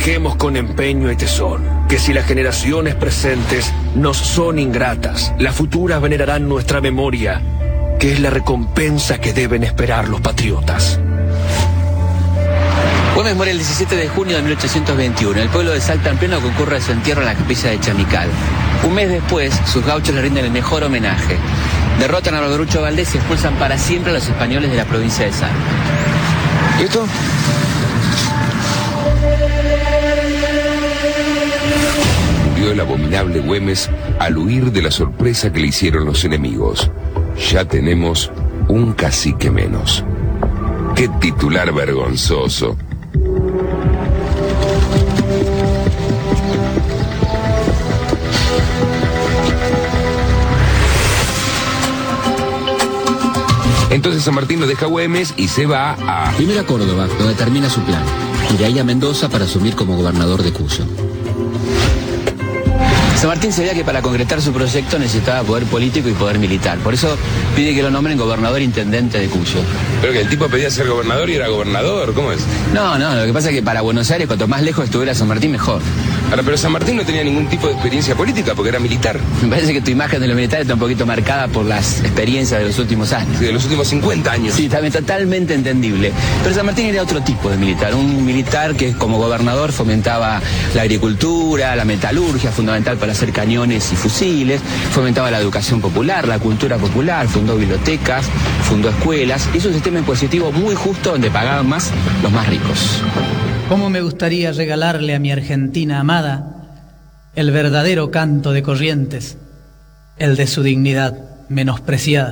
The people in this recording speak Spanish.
Trabajemos con empeño y tesón, que si las generaciones presentes nos son ingratas, las futuras venerarán nuestra memoria, que es la recompensa que deben esperar los patriotas. Güemes muere el 17 de junio de 1821. El pueblo de Salta en pleno concurre a su entierro en la capilla de Chamical. Un mes después, sus gauchos le rinden el mejor homenaje. Derrotan a los Groucho Valdés y expulsan para siempre a los españoles de la provincia de Salta. ¿Y esto? Murió el abominable Güemes al huir de la sorpresa que le hicieron los enemigos. Ya tenemos un cacique menos. ¡Qué titular vergonzoso! Entonces San Martín lo deja a Güemes y se va a... Primero a Córdoba, donde termina su plan, y de ahí a Mendoza para asumir como gobernador de Cuyo. San Martín sabía que para concretar su proyecto necesitaba poder político y poder militar. Por eso pide que lo nombren gobernador intendente de Cuyo. Pero que el tipo pedía ser gobernador y era gobernador, ¿cómo es? No, lo que pasa es que para Buenos Aires, cuanto más lejos estuviera San Martín, mejor. Ahora, pero San Martín no tenía ningún tipo de experiencia política porque era militar. Me parece que tu imagen de los militares está un poquito marcada por las experiencias de los últimos años. Sí, de los últimos 50 años. Sí, también totalmente entendible. Pero San Martín era otro tipo de militar. Un militar que como gobernador fomentaba la agricultura, la metalurgia, fundamental para hacer cañones y fusiles, fomentaba la educación popular, la cultura popular, fundó bibliotecas, fundó escuelas. Hizo un sistema impositivo muy justo donde pagaban más los más ricos. ¿Cómo me gustaría regalarle a mi Argentina amada el verdadero canto de Corrientes, el de su dignidad menospreciada?